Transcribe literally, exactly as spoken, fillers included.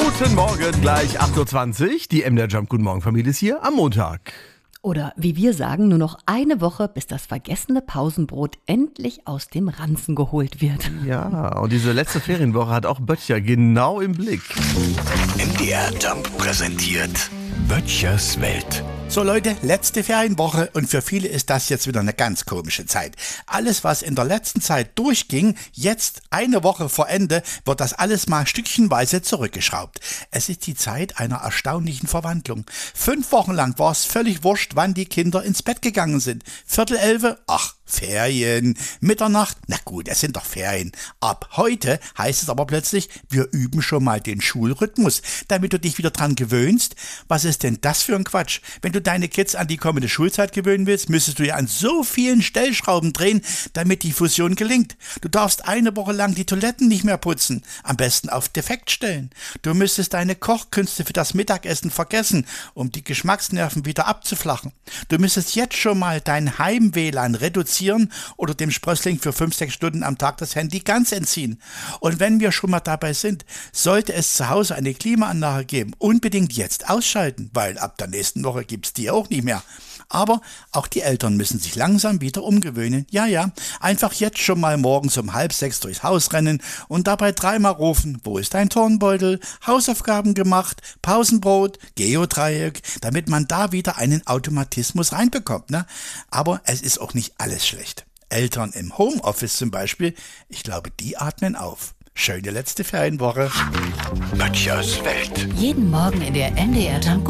Guten Morgen, gleich acht Uhr zwanzig. Die M D R Jump Guten Morgen Familie ist hier am Montag. Oder wie wir sagen, nur noch eine Woche, bis das vergessene Pausenbrot endlich aus dem Ranzen geholt wird. Ja, und diese letzte Ferienwoche hat auch Böttcher genau im Blick. M D R Jump präsentiert Böttchers Welt. So Leute, letzte Ferienwoche und für viele ist das jetzt wieder eine ganz komische Zeit. Alles, was in der letzten Zeit durchging, jetzt eine Woche vor Ende, wird das alles mal stückchenweise zurückgeschraubt. Es ist die Zeit einer erstaunlichen Verwandlung. Fünf Wochen lang war es völlig wurscht, wann die Kinder ins Bett gegangen sind. Viertel elfe, ach, Ferien. Mitternacht, na gut, es sind doch Ferien. Ab heute heißt es aber plötzlich, wir üben schon mal den Schulrhythmus, damit du dich wieder dran gewöhnst. Was ist denn das für ein Quatsch? Wenn du deine Kids an die kommende Schulzeit gewöhnen willst, müsstest du ja an so vielen Stellschrauben drehen, damit die Fusion gelingt. Du darfst eine Woche lang die Toiletten nicht mehr putzen, am besten auf defekt stellen. Du müsstest deine Kochkünste für das Mittagessen vergessen, um die Geschmacksnerven wieder abzuflachen. Du müsstest jetzt schon mal dein Heim-W L A N reduzieren oder dem Sprössling für fünf, sechs Stunden am Tag das Handy ganz entziehen. Und wenn wir schon mal dabei sind, sollte es zu Hause eine Klimaanlage geben, unbedingt jetzt ausschalten, weil ab der nächsten Woche gibt's die auch nicht mehr. Aber auch die Eltern müssen sich langsam wieder umgewöhnen. Ja, ja, einfach jetzt schon mal morgens um halb sechs durchs Haus rennen und dabei dreimal rufen, wo ist dein Turnbeutel, Hausaufgaben gemacht, Pausenbrot, Geodreieck, damit man da wieder einen Automatismus reinbekommt, ne? Aber es ist auch nicht alles schlecht. Eltern im Homeoffice zum Beispiel, ich glaube, die atmen auf. Schöne letzte Ferienwoche. Böttchers Welt. Jeden Morgen in der M D R Jump